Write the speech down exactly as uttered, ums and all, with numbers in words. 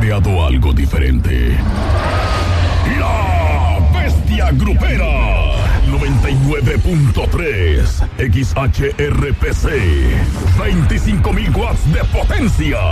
creado algo diferente. La Bestia Grupera. noventa y nueve punto tres X H R P C. veinticinco mil watts de potencia.